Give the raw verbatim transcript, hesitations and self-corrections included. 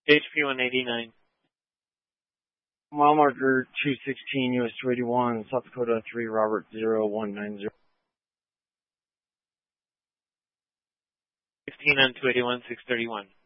H P one eighty-nine. Mile marker two sixteen, U S two eighty-one, South Dakota three, Robert zero one nine zero. fifteen on two eighty-one, six thirty-one.